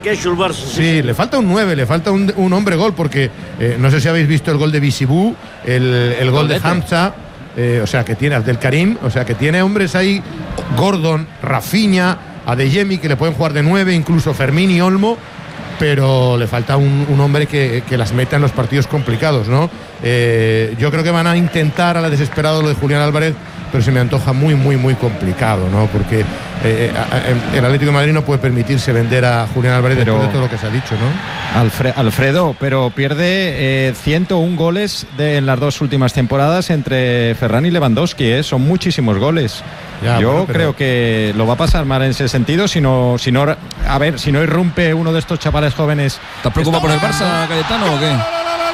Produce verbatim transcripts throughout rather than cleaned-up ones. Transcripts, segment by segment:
que ha hecho el Barça. Sí, sí, le falta un nueve, le falta un, un hombre gol, porque eh, no sé si habéis visto el gol de Bisibú, el, el gol de Hamza, eh, o sea, que tiene Abdel Karim, o sea, que tiene hombres ahí, Gordon, Rafinha, Adeyemi, que le pueden jugar de nueve, incluso Fermín y Olmo, pero le falta un, un hombre que, que las meta en los partidos complicados, ¿no? Eh, yo creo que van a intentar a la desesperada lo de Julián Álvarez, pero se me antoja muy, muy, muy complicado, ¿no? Porque eh, el Atlético de Madrid no puede permitirse vender a Julián Álvarez pero, después de todo lo que se ha dicho, ¿no? Alfre, Alfredo, pero pierde eh, ciento uno goles de, en las dos últimas temporadas entre Ferran y Lewandowski, ¿eh? Son muchísimos goles. Ya, Yo bueno, pero... creo que lo va a pasar mal en ese sentido, si no, si no, a ver, si no irrumpe uno de estos chavales jóvenes. ¿Estás preocupado por el Barça, Cayetano, o qué?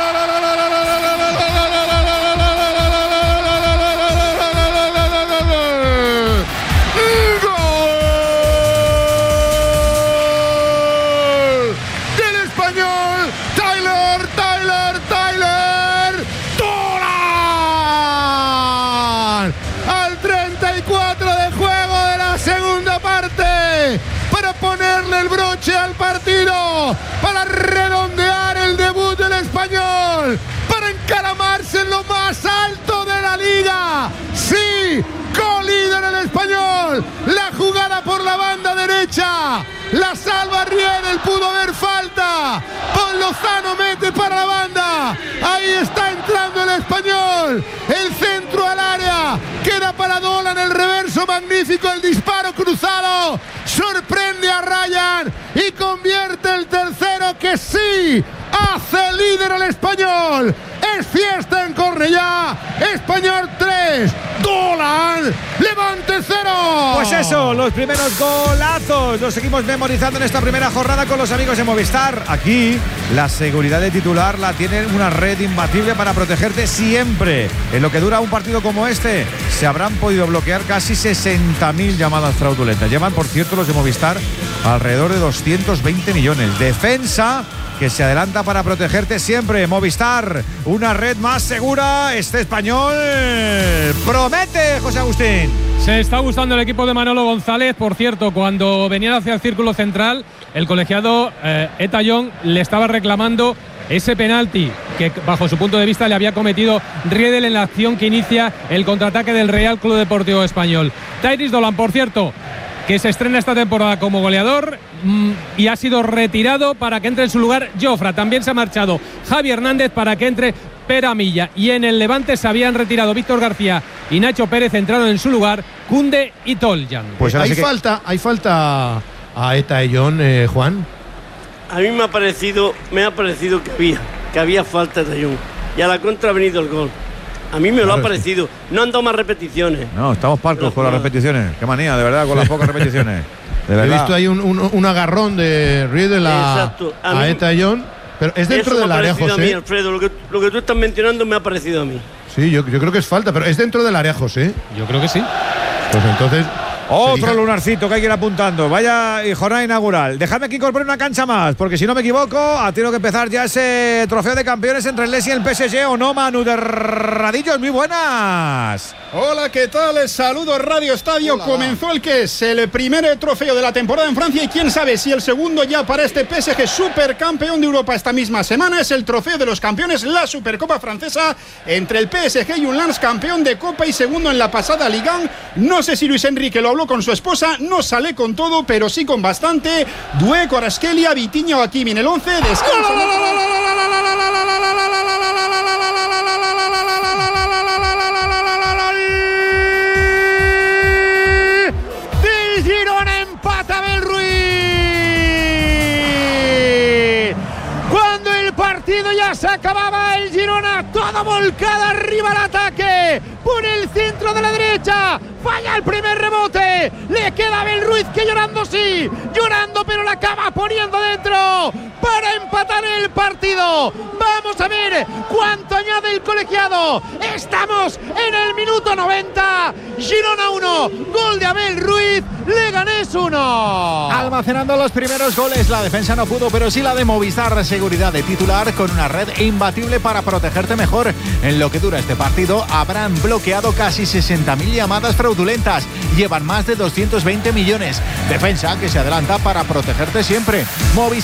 Ponerle el broche al partido, para redondear el debut del Español, para encaramarse en lo más alto de la liga. Sí, colíder el Español, la jugada por la banda derecha, la salva Riedel, pudo haber falta, Pon Lozano mete para la banda, ahí está entrando el Español, el centro al área, queda para Dolan, el reverso magnífico, el disparo cruzado, sorprende a Ryan y convierte el tercero que sí hace líder al Español. Es fiesta en Cornellá. Español tres, Dolan, Levante cero. Pues eso, los primeros golazos los seguimos memorizando en esta primera jornada con los amigos de Movistar. Aquí la seguridad de titular la tiene una red imbatible para protegerte siempre. En lo que dura un partido como este, se habrán podido bloquear casi sesenta mil llamadas fraudulentas. Llevan, por cierto, los de Movistar alrededor de doscientos veinte millones. Defensa que se adelanta para protegerte siempre. Movistar, una red más segura. Este Español promete, José Agustín. Se está gustando el equipo de Manolo González. Por cierto, cuando venían hacia el círculo central, el colegiado eh, Eta Young le estaba reclamando ese penalti que, bajo su punto de vista, le había cometido Riedel en la acción que inicia el contraataque del Real Club Deportivo Español. Tyrese Dolan, por cierto, que se estrena esta temporada como goleador mmm, y ha sido retirado para que entre en su lugar Jofra. También se ha marchado Javi Hernández para que entre Pere Milla. Y en el Levante se habían retirado Víctor García y Nacho Pérez, entraron en su lugar Koundé y Toljan. Pues hay que... falta, hay falta a Eta Young, eh, Juan. A mí me ha parecido, me ha parecido que había, que había falta de Young. Y a la contra ha venido el gol. A mí me claro, lo ha parecido. No han dado más repeticiones. No, estamos parcos con las repeticiones. Qué manía, de verdad, con las pocas repeticiones. De verdad. He visto ahí un, un, un agarrón de Riedel a, a, a Eta Young, pero es dentro del área, José. A mí, Alfredo, lo que, lo que tú estás mencionando me ha parecido a mí. Sí, yo, yo creo que es falta, pero es dentro del área, José. Yo creo que sí. Pues entonces... Otro lunarcito que hay que ir apuntando. Vaya jornada inaugural. Dejadme que incorpore una cancha más, porque si no me equivoco, ha tenido que empezar ya ese trofeo de campeones entre el Lens y el P S G, ¿o no, Manu de Radillos? Muy buenas. Hola, ¿qué tal? Saludos, Radio Estadio. Hola. Comenzó el que es el primer trofeo de la temporada en Francia y quién sabe si el segundo ya para este P S G supercampeón de Europa esta misma semana. Es el trofeo de los campeones, la Supercopa francesa, entre el P S G y un Lens campeón de Copa y segundo en la pasada Ligue uno. No sé si Luis Enrique lo habló con su esposa, no sale con todo, pero sí con bastante. Due, Kvaratskhelia, Vitinha o Hakimi en el once. Descansa. Del Girona empata Abel Ruiz. Cuando el partido ya se acababa, el Girona todo volcado arriba al ataque. Por el centro de la derecha. Falla el primer rebote. Le queda a Abel Ruiz, que llorando sí. Llorando, pero la acaba poniendo dentro para empatar el partido. Vamos a ver cuánto añade el colegiado. Estamos en el minuto noventa. Girona uno. Gol de Abel Ruiz. Leganés uno. Almacenando los primeros goles. La defensa no pudo, pero sí la de Movistar. Seguridad de titular con una red imbatible para protegerte mejor. En lo que dura este partido, habrán bloqueado casi sesenta mil llamadas fraudulentas. Llevan más de doscientos veinte millones. Defensa que se adelanta para protegerte siempre. Movistar.